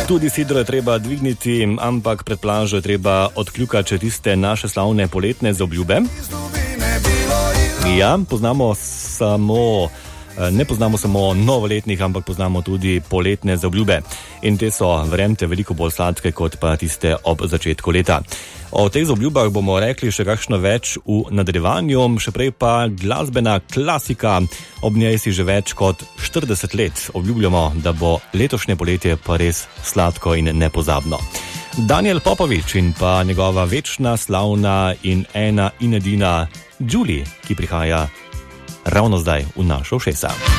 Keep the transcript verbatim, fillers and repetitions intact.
Tudi sidro je treba dvigniti, ampak pred plažo je treba odkljukati še tiste naše slavne poletne zaobljube. Ja, poznamo samo, ne poznamo samo novoletnih, ampak poznamo tudi poletne zaobljube. In te so, verjemite, veliko bolj sladke kot pa tiste ob začetku leta. O teh zaobljubah bomo rekli še kakšno več v nadaljevanju, še prej pa glasbena klasika. Ob njej si že več kot štirideset let obljubljamo, da bo letošnje poletje pa res sladko in nepozabno. Daniel Popovič in pa njegova večna, slavna in ena in edina Julie, ki prihaja ravno zdaj v našo ušesa.